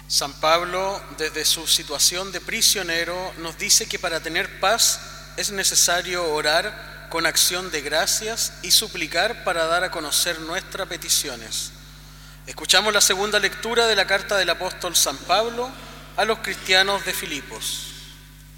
San Pablo, desde su situación de prisionero, nos dice que para tener paz es necesario orar con acción de gracias y suplicar para dar a conocer nuestras peticiones. Escuchamos la segunda lectura de la carta del apóstol San Pablo a los cristianos de Filipos.